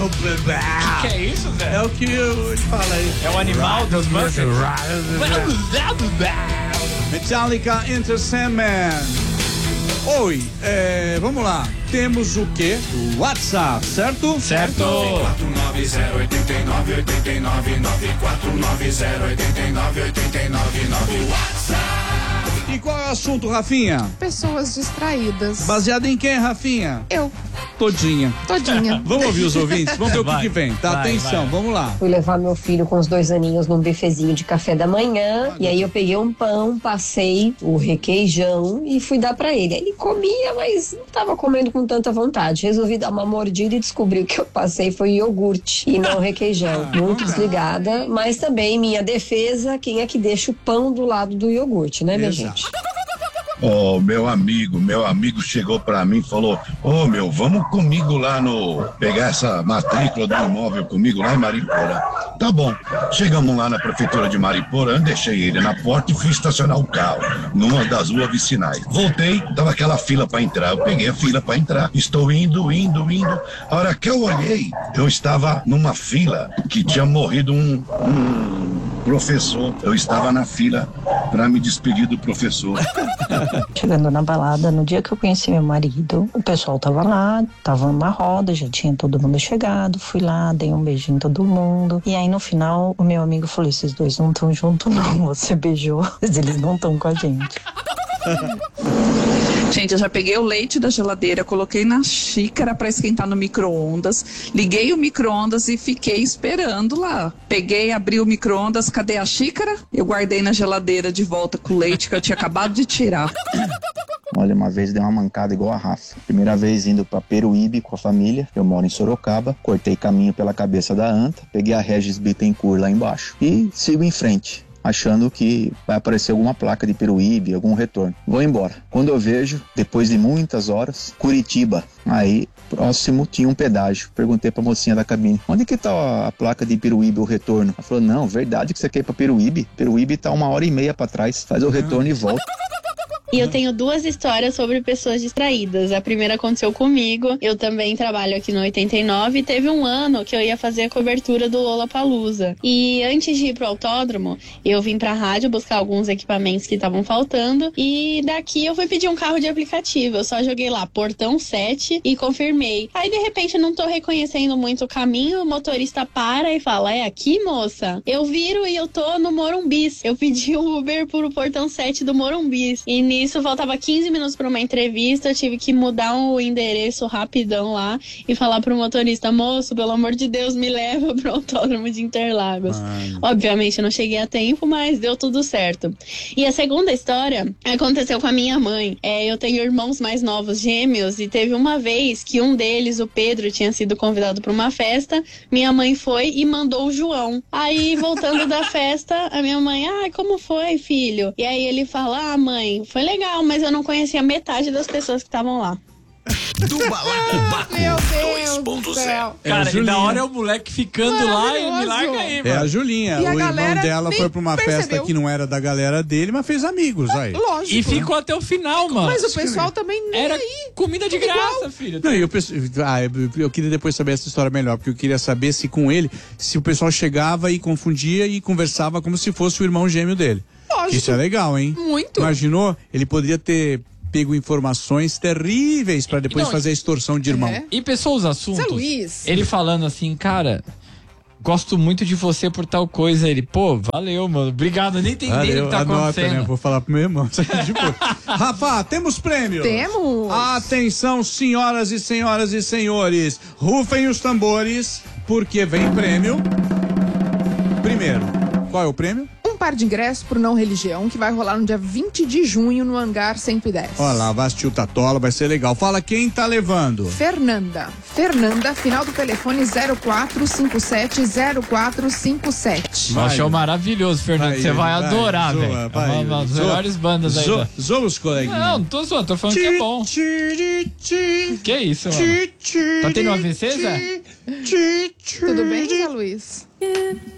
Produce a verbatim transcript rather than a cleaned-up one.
Que que é isso, Zé? É o que ele fala aí. É o animal dos Muppets? Metallica Enter Sandman. Oi, é, vamos lá. Temos o quê? O WhatsApp, certo? Certo. quatro nove zero oito nove oito nove nove quatro nove zero oito nove oito nove nove. WhatsApp. E qual é o assunto, Rafinha? Pessoas distraídas. Baseado em quem, Rafinha? Eu. Todinha. Todinha. Vamos ouvir os ouvintes? Vamos ver Vai, o que, que vem, tá? vai, Atenção, vai. vamos lá. Fui levar meu filho com os dois aninhos num bifezinho de café da manhã. E aí eu peguei um pão, passei o requeijão e fui dar pra ele. Ele comia, mas não tava comendo com tanta vontade. Resolvi dar uma mordida e descobri que eu passei foi iogurte e não requeijão. Muito desligada, mas também minha defesa, quem é que deixa o pão do lado do iogurte, né, minha Exato. gente? Ô, oh, meu amigo, meu amigo chegou pra mim e falou: ô, oh, meu, vamos comigo lá no... pegar essa matrícula do imóvel comigo lá em Mariporã. Tá bom. Chegamos lá na prefeitura de Mariporã, deixei ele na porta e fui estacionar o carro numa das ruas vicinais. Voltei, tava aquela fila pra entrar. Eu peguei a fila pra entrar. Estou indo, indo, indo. A hora que eu olhei, eu estava numa fila que tinha morrido um... um... professor, eu estava na fila para me despedir do professor. Chegando na balada, no dia que eu conheci meu marido, o pessoal tava lá, tava numa roda, já tinha todo mundo chegado, fui lá, dei um beijinho em todo mundo, e aí no final o meu amigo falou: esses dois não estão juntos não, você beijou, mas eles não estão com a gente. Gente, eu já peguei o leite da geladeira, coloquei na xícara para esquentar no micro-ondas, liguei o micro-ondas e fiquei esperando lá. Peguei, abri o micro-ondas, cadê a xícara? Eu guardei na geladeira de volta com o leite que eu tinha acabado de tirar. Olha, uma vez dei uma mancada igual a Rafa. Primeira vez indo pra Peruíbe com a família, eu moro em Sorocaba, cortei caminho pela cabeça da anta, peguei a Regis Bittencourt lá embaixo e sigo em frente, achando que vai aparecer alguma placa de Peruíbe, algum retorno. Vou embora. Quando eu vejo, depois de muitas horas, Curitiba. Aí, próximo tinha um pedágio. Perguntei pra mocinha da cabine: onde que tá a placa de Peruíbe, o retorno? Ela falou: não, verdade que você quer ir pra Peruíbe? Peruíbe tá uma hora e meia pra trás. Faz o retorno e volta. E eu tenho duas histórias sobre pessoas distraídas. A primeira aconteceu comigo. Eu também trabalho aqui no oitenta e nove e teve um ano que eu ia fazer a cobertura do Lollapalooza. E antes de ir pro autódromo, eu vim pra rádio buscar alguns equipamentos que estavam faltando. E daqui eu fui pedir um carro de aplicativo. Eu só joguei lá portão sete e confirmei. Aí de repente eu não tô reconhecendo muito o caminho. O motorista para e fala: é aqui, moça? Eu viro e eu tô no Morumbis. Eu pedi o Uber pro portão sete do Morumbis. E nisso faltava quinze minutos para uma entrevista, eu tive que mudar o endereço rapidão lá e falar pro motorista: moço, pelo amor de Deus, me leva pro autódromo de Interlagos. Ai. Obviamente eu não cheguei a tempo, mas deu tudo certo. E a segunda história aconteceu com a minha mãe. É, eu tenho irmãos mais novos, gêmeos, e teve uma vez que um deles, o Pedro, tinha sido convidado para uma festa, minha mãe foi e mandou o João. Aí, voltando da festa, a minha mãe: ai, como foi, filho? E aí ele fala: ah, mãe, foi legal, mas eu não conhecia metade das pessoas que estavam lá. Do Balacobaco dois ponto zero. Cara, e na hora é o moleque ficando lá e me larga aí, mano. É a Julinha. E a o irmão galera dela nem foi pra uma percebeu. festa que não era da galera dele, mas fez amigos aí. Lógico. E ficou até o final, mano. Mas o pessoal também nem Era aí. comida de Tudo graça, igual. filho. Não, e eu, penso- ah, eu, eu queria depois saber essa história melhor, porque eu queria saber se com ele, se o pessoal chegava e confundia e conversava como se fosse o irmão gêmeo dele. Lógico. Isso é legal, hein? Muito. Imaginou? Ele poderia ter pego informações terríveis pra depois Não, fazer a extorsão de irmão. É. E pessoas, assuntos. Zé Luiz. Ele falando assim: cara, gosto muito de você por tal coisa. Ele: pô, valeu, mano. Obrigado. Eu nem entendi o que tá anota, acontecendo. né? Vou falar pro meu irmão. Tipo, Rafa, temos prêmio. Temos. Atenção, senhoras e senhoras e senhores. Rufem os tambores, porque vem prêmio. Primeiro, qual é o prêmio? Um par de ingressos pro Não Religião, que vai rolar no dia vinte de junho no Hangar cento e dez. Olha lá, vai assistir o Tatola, vai ser legal. Fala quem tá levando. Fernanda. Fernanda, final do telefone zero quatro cinco sete zero quatro cinco sete. Eu achei maravilhoso, Fernando. Você vai, vai, adorar, zoa, velho. É vai, uma uma das zoa, melhores bandas aí. Zo- da- Zoa os coleguinhas. Não, não tô zoando, tô falando que é bom. Que isso, mano? Tá tendo um A V C, Zé? Tudo bem, Zé Luiz?